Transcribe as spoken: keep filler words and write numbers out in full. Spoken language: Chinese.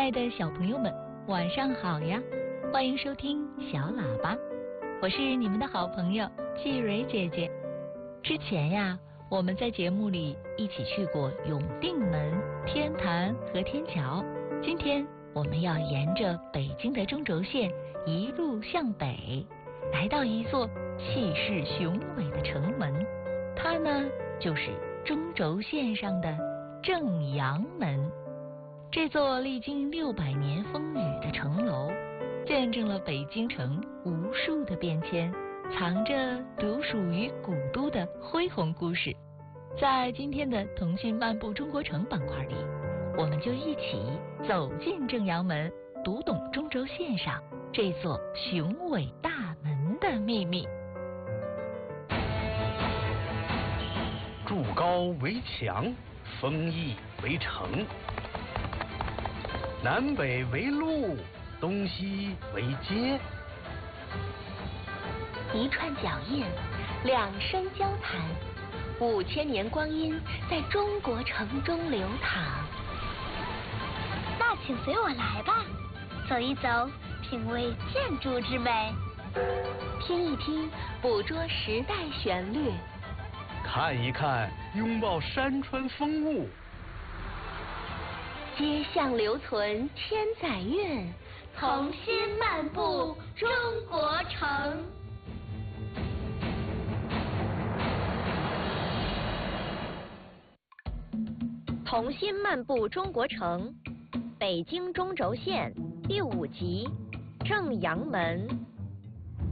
爱的小朋友们，晚上好呀！欢迎收听小喇叭，我是你们的好朋友季蕊姐姐。之前呀，我们在节目里一起去过永定门、天坛和天桥。今天我们要沿着北京的中轴线一路向北，来到一座气势雄伟的城门，它呢就是中轴线上的正阳门。这座历经六百年风雨的城楼，见证了北京城无数的变迁，藏着独属于古都的恢宏故事。在今天的腾讯漫步中国城板块里，我们就一起走进正阳门，读懂中轴线上这座雄伟大门的秘密。 筑高为墙，封邑为城，南北为路，东西为街。 一串脚印，两声交谈，五千年光阴在中国城中流淌。 那请随我来吧，走一走，品味建筑之美， 听一听，捕捉时代旋律， 看一看，拥抱山川风物。 街巷留存千载韵， 同心漫步中国城。 同心漫步中国城，北京中轴线第五集，正阳门。